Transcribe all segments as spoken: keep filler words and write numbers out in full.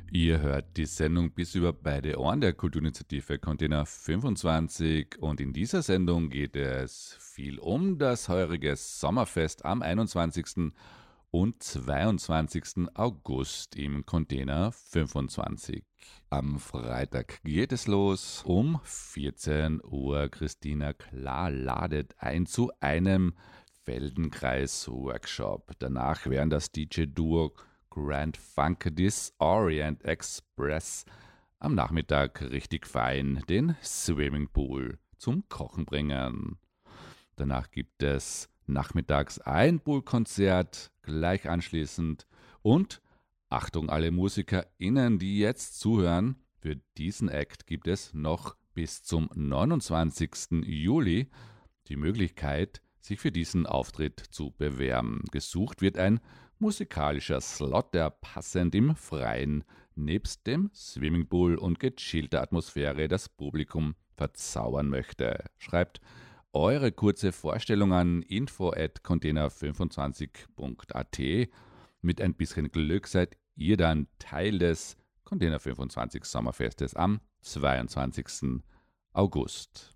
Ihr hört die Sendung bis über beide Ohren der Kulturinitiative Container fünfundzwanzig und in dieser Sendung geht es viel um das heurige Sommerfest am einundzwanzigsten und zweiundzwanzigsten August im Container fünfundzwanzig. Am Freitag geht es los um vierzehn Uhr. Christina Klar ladet ein zu einem Feldenkreis-Workshop. Danach werden das D J-Duo Grand Funk Disorient Express am Nachmittag richtig fein den Swimmingpool zum Kochen bringen. Danach gibt es nachmittags ein Poolkonzert, gleich anschließend und Achtung alle MusikerInnen, die jetzt zuhören, für diesen Act gibt es noch bis zum neunundzwanzigsten Juli die Möglichkeit, sich für diesen Auftritt zu bewerben. Gesucht wird ein musikalischer Slot, der passend im Freien nebst dem Swimmingpool und gechillter Atmosphäre das Publikum verzaubern möchte. Schreibt eure kurze Vorstellung an info at container fünfundzwanzig punkt a t. Mit ein bisschen Glück seid ihr dann Teil des Container fünfundzwanzig Sommerfestes am zweiundzwanzigsten August.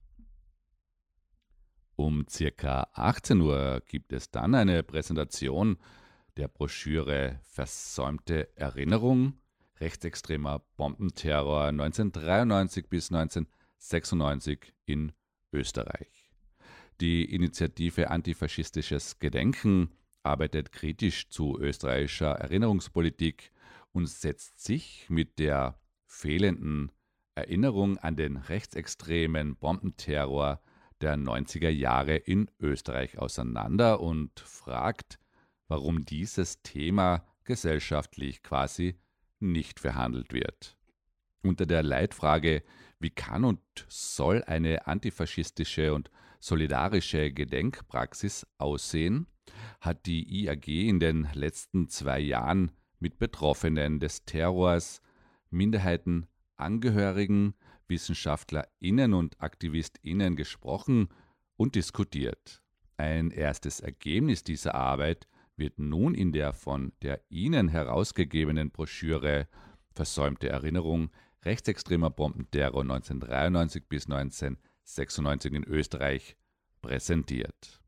Um circa achtzehn Uhr gibt es dann eine Präsentation der Broschüre Versäumte Erinnerung, rechtsextremer Bombenterror neunzehnhundertdreiundneunzig bis neunzehnhundertsechsundneunzig in Österreich. Die Initiative Antifaschistisches Gedenken arbeitet kritisch zu österreichischer Erinnerungspolitik und setzt sich mit der fehlenden Erinnerung an den rechtsextremen Bombenterror der neunziger Jahre in Österreich auseinander und fragt, warum dieses Thema gesellschaftlich quasi nicht verhandelt wird. Unter der Leitfrage, wie kann und soll eine antifaschistische und solidarische Gedenkpraxis aussehen, hat die I A G in den letzten zwei Jahren mit Betroffenen des Terrors, Minderheitenangehörigen, WissenschaftlerInnen und AktivistInnen gesprochen und diskutiert. Ein erstes Ergebnis dieser Arbeit wird nun in der von der Ihnen herausgegebenen Broschüre Versäumte Erinnerung, rechtsextremer Bombenterror neunzehnhundertdreiundneunzig bis neunzehnhundertsechsundneunzig in Österreich präsentiert.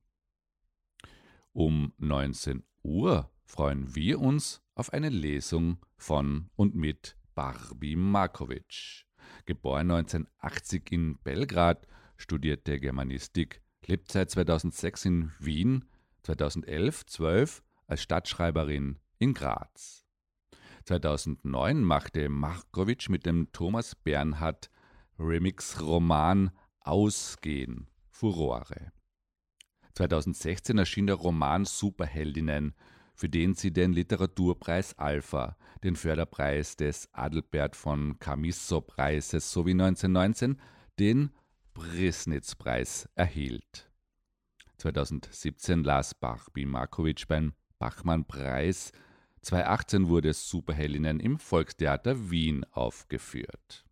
Um neunzehn Uhr freuen wir uns auf eine Lesung von und mit Barbie Markovic. Geboren neunzehnhundertachtzig in Belgrad, studierte Germanistik, lebt seit zweitausendsechs in Wien, zweitausendelf zwölf als Stadtschreiberin in Graz. zweitausendneun machte Markovic mit dem Thomas Bernhard Remix-Roman Ausgehen Furore. zweitausendsechzehn erschien der Roman Superheldinnen, für den sie den Literaturpreis Alpha, den Förderpreis des Adelbert von Chamisso-Preises sowie neunzehnhundertneunzehn den Prisnitz-Preis erhielt. zweitausendsiebzehn las Barbie Markovic beim Bachmann-Preis. zweitausendachtzehn wurde Superheldinnen im Volkstheater Wien aufgeführt.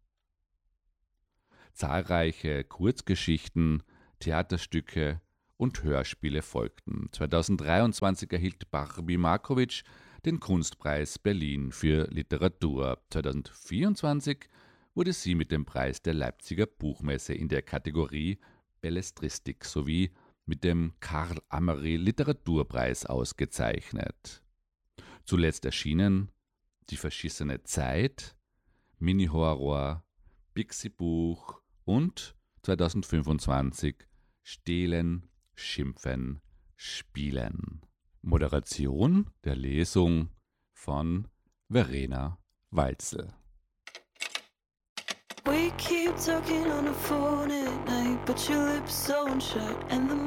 Zahlreiche Kurzgeschichten, Theaterstücke und Hörspiele folgten. zweitausenddreiundzwanzig erhielt Barbie Markovic den Kunstpreis Berlin für Literatur. zweitausendvierundzwanzig wurde sie mit dem Preis der Leipziger Buchmesse in der Kategorie Belletristik sowie mit dem Karl Amery Literaturpreis ausgezeichnet. Zuletzt erschienen Die verschissene Zeit, Mini-Horror, Pixie-Buch und zweitausendfünfundzwanzig Stehlen, Schimpfen, Spielen. Moderation der Lesung von Verena Walzel. We keep talking on the phone at night, but your lips sewn shut and the